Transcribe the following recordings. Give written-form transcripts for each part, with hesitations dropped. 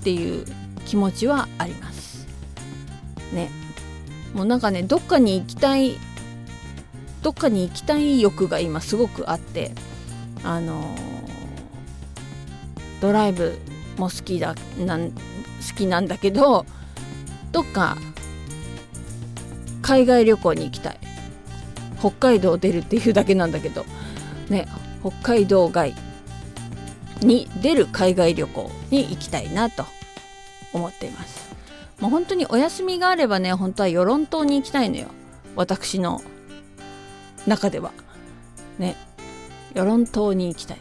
っていう気持ちはありますね。もうなんかね、どっかに行きたい欲が今すごくあって、ドライブも好きなんだけど、どっか海外旅行に行きたい。北海道出るっていうだけなんだけどね、北海道外に出る海外旅行に行きたいなと思っています。もう本当にお休みがあればね、本当は与論島に行きたいのよ、私の中ではね。与論島に行きたい。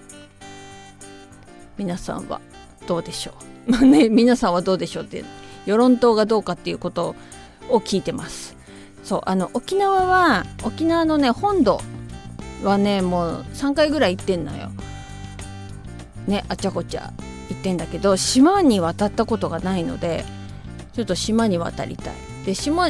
皆さんはどうでしょうまあね、皆さんはどうでしょうって、与論島がどうかっていうことを聞いてます。そう、沖縄のね、本土はね、もう3回ぐらい行ってんのよね。あちゃこちゃ行ってんだけど、島に渡ったことがないので、ちょっと島に渡りたい。で、島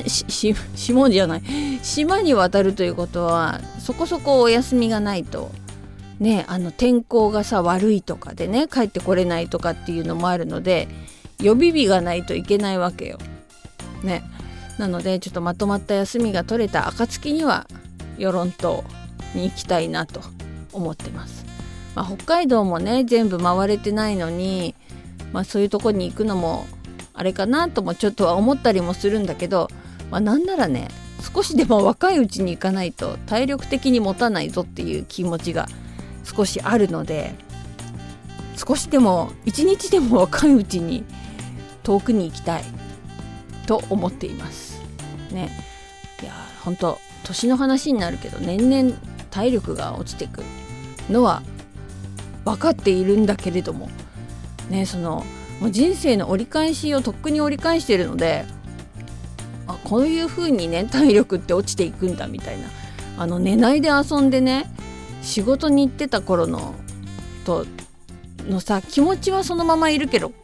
に渡るということは、そこそこお休みがないとね、天候がさ悪いとかでね、帰ってこれないとかっていうのもあるので、予備日がないといけないわけよね。なのでちょっとまとまった休みが取れた暁には与論島に行きたいなと思ってます。北海道もね全部回れてないのに、そういうとこに行くのもあれかなともちょっとは思ったりもするんだけど、なんならね、少しでも若いうちに行かないと体力的に持たないぞっていう気持ちが少しあるので、少しでも一日でも若いうちに遠くに行きたいと思っていますね。いや本当年の話になるけど、年々体力が落ちてくるのは分かっているんだけれどもね、もう人生の折り返しをとっくに折り返しているので、こういう風にね体力って落ちていくんだみたいな、寝ないで遊んでね仕事に行ってた頃のさ気持ちはそのままいるけど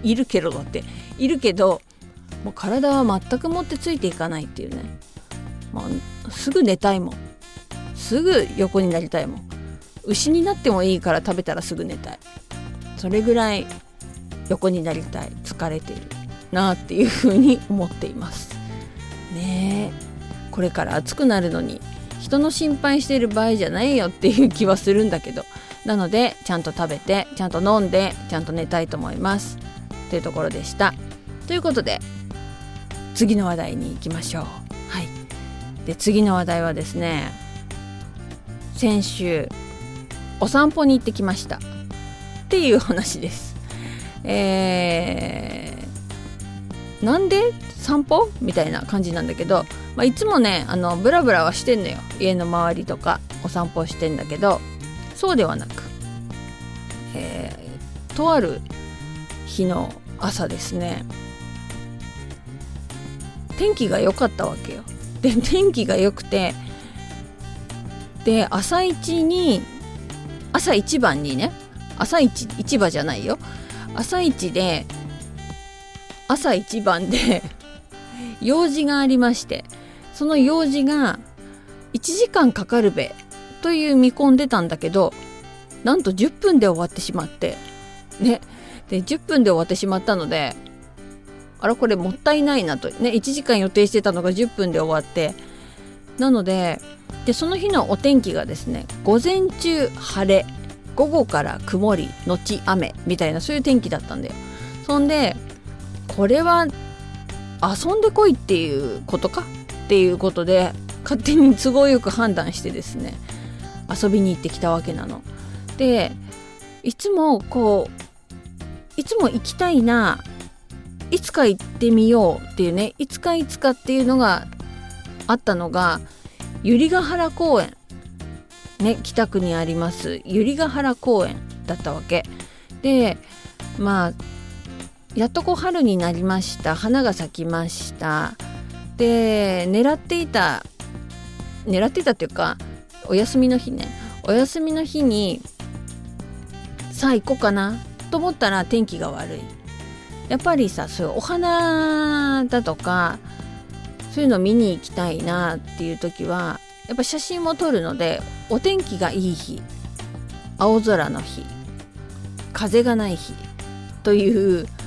もう体は全くもってついていかないっていうね。すぐ寝たいもん、すぐ横になりたいもん。牛になってもいいから食べたらすぐ寝たい。それぐらい横になりたい、疲れているなっていうふうに思っていますね。これから暑くなるのに人の心配している場合じゃないよっていう気はするんだけど、なのでちゃんと食べて、ちゃんと飲んで、ちゃんと寝たいと思いますというところでした。ということで次の話題に行きましょう。はい。で、次の話題はですね、先週お散歩に行ってきましたっていう話です。なんで散歩みたいな感じなんだけど、いつもねブラブラはしてんのよ。家の周りとかお散歩してんだけど、そうではなく、とある日の朝ですね、天気が良かったわけよ。で、天気が良くて、で朝一番にね、市場じゃないよ、朝一番で用事がありまして、その用事が1時間かかるべという見込んでたんだけど、なんと10分で終わってしまってね。で10分で終わってしまったので、これもったいないなとね。1時間予定してたのが10分で終わって、なのでその日のお天気がですね、午前中晴れ、午後から曇りのち雨みたいな、そういう天気だったんだよ。そんでこれは遊んでこいっていうことかっていうことで、勝手に都合よく判断してですね、遊びに行ってきたわけなので、いつも行きたいな、いつか行ってみようっていうね、いつかっていうのがあったのが百合ヶ原公園ね、北区にあります百合ヶ原公園だったわけで、やっと春になりました。花が咲きました。で、狙っていたっていうか、お休みの日にさあ行こうかなと思ったら天気が悪い。やっぱりさ、そういうお花だとかそういうの見に行きたいなっていう時は、やっぱ写真も撮るので、お天気がいい日、青空の日、風がない日という